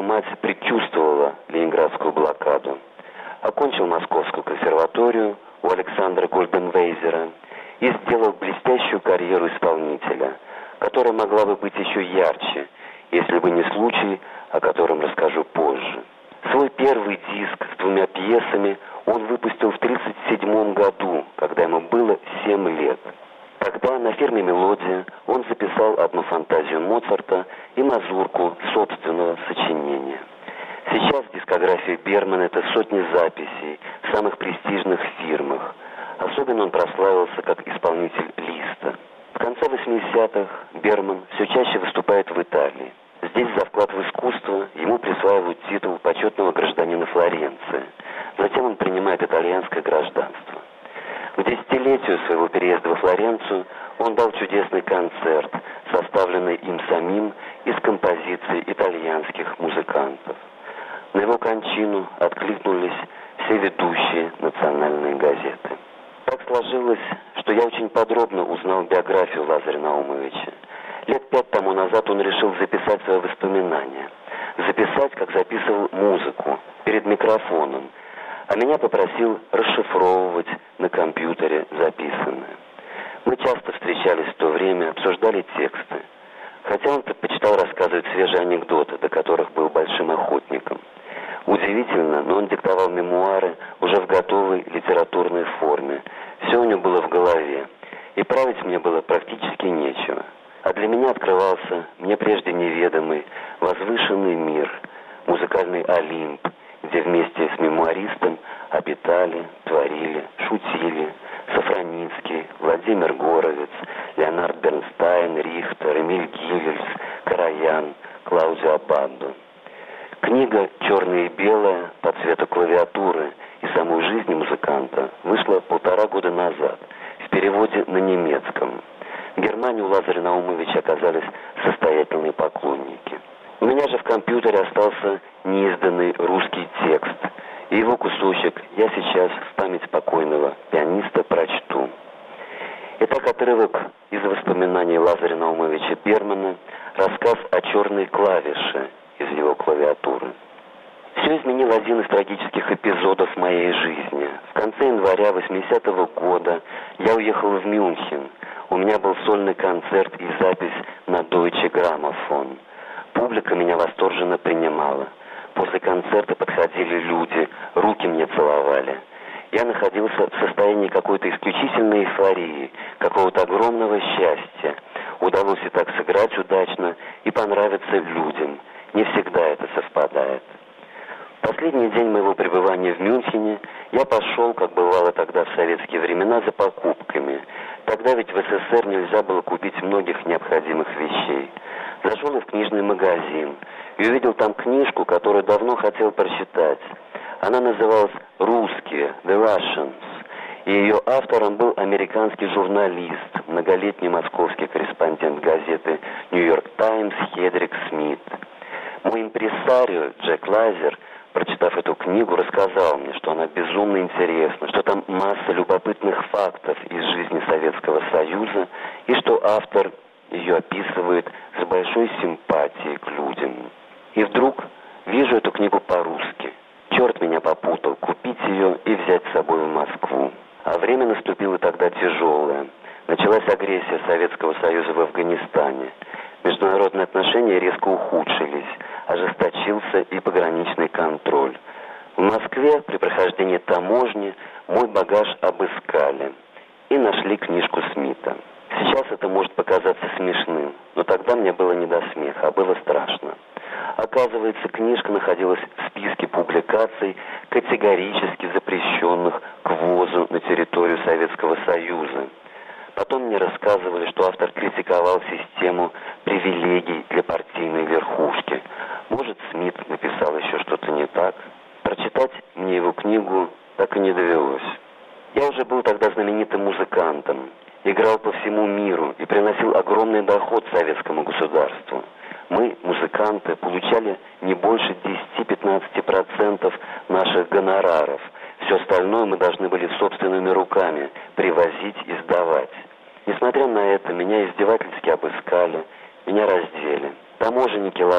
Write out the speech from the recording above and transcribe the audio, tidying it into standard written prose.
мать предчувствовала ленинградскую блокаду. Окончил Московскую консерваторию у Александра Гольденвейзера и сделал блестящую карьеру исполнителя, которая могла бы быть еще ярче, если бы не случай, о котором расскажу позже. Свой первый диск с 2 пьесами он выпустил в 1937 году, когда ему было 7 лет. Тогда на фирме «Мелодия» он записал одну фантазию Моцарта и мазурку собственного сочинения. Сейчас в дискографии Бермана это сотни записей в самых престижных фирмах. Особенно он прославился как исполнитель Листа. В конце 80-х Берман все чаще выступает в Италии. Здесь за вклад в искусство ему присваивают титул почетного гражданина Флоренции. Затем он принимает итальянское гражданство. К десятилетию своего переезда во Флоренцию он дал чудесный концерт, составленный им самим из композиций итальянских музыкантов. На его кончину откликнулись все ведущие национальные газеты. Так сложилось, что я очень подробно узнал биографию Лазаря Наумовича. Лет 5 тому назад он решил записать свои воспоминания. Записать, как записывал музыку, перед микрофоном. А меня попросил расшифровывать на компьютере записанное. Мы часто встречались в то время, обсуждали тексты. Хотя он предпочитал рассказывать свежие анекдоты, до которых был большим охотником. Удивительно, но он диктовал мемуары уже в готовой литературной форме. Все у него было в голове. И править мне было практически нечего. А для меня открывался мне прежде неведомый, возвышенный мир, музыкальный Олимп, где вместе с мемуаристом обитали, творили, шутили Сафроницкий, Владимир Горовец, Леонард Бернстайн, Рихтер, Эмиль Гивельс, Караян, Клаудио Аббадо. Книга «Черное и белое» по цвету клавиатуры и самой жизни музыканта вышла 1,5 года назад в переводе на немецком. В Германии у Лазаря Наумовича оказались состоятельные поклонники. У меня же в компьютере остался неизданный русский текст, и его кусочек я сейчас в память покойного пианиста прочту. Итак, отрывок из воспоминаний Лазаря Наумовича Бермана, рассказ о черной клавише из его клавиатуры. Все изменил один из трагических эпизодов моей жизни. В конце января 80-го года я уехал в Мюнхен. У меня был сольный концерт и запись на Deutsche Grammophon. Публика меня восторженно принимала. После концерта подходили люди, руки мне целовали. Я находился в состоянии какой-то исключительной эйфории, какого-то огромного счастья. Удалось и так сыграть удачно, и понравиться людям. Не всегда это совпадает. В последний день моего пребывания в Мюнхене я пошел, как бывало тогда в советские времена, за покупками. Тогда ведь в СССР нельзя было купить многих необходимых вещей. Зашел в книжный магазин и увидел там книжку, которую давно хотел прочитать. Она называлась «Русские», «The Russians», и ее автором был американский журналист, многолетний московский корреспондент газеты «Нью-Йорк Таймс» Хедрик Смит. Мой импресарио Джек Лазер, прочитав эту книгу, рассказал мне, что она безумно интересна, что там масса любопытных фактов из жизни Советского Союза, и что автор ее описывает с большой симпатией к людям. И вдруг вижу эту книгу по-русски. Черт меня попутал, купить ее и взять с собой в Москву. А время наступило тогда тяжелое. Началась агрессия Советского Союза в Афганистане. Международные отношения резко ухудшились, ожесточился и пограничный контроль. В Москве при прохождении таможни мой багаж обыскали и нашли книжку Смита. Сейчас это может показаться смешным, но тогда мне было не до смеха, а было страшно. Оказывается, книжка находилась в списке публикаций, категорически запрещенных к ввозу на территорию Советского Союза. Потом мне рассказывали, что автор критиковал систему привилегий для партийной верхушки. Может, Смит написал еще что-то не так? Прочитать мне его книгу так и не довелось. Я уже был тогда знаменитым музыкантом, играл по всему миру и приносил огромный доход советскому государству. Мы, музыканты, получали не больше 10-15% наших гонораров. Все остальное мы должны были собственными руками привозить и сдавать. Несмотря на это, меня издевательски обыскали, меня раздели. Таможенники